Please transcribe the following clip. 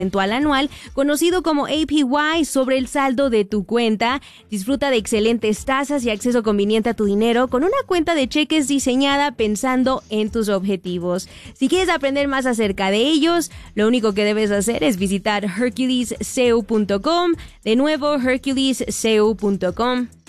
anual, conocido como APY, sobre el saldo de tu cuenta. Disfruta de excelentes tasas y acceso conveniente a tu dinero con una cuenta de cheques diseñada pensando en tus objetivos. Si quieres aprender más acerca de ellos, lo único que debes hacer es visitar HerculesCEU.com. De nuevo, HerculesCEU.com.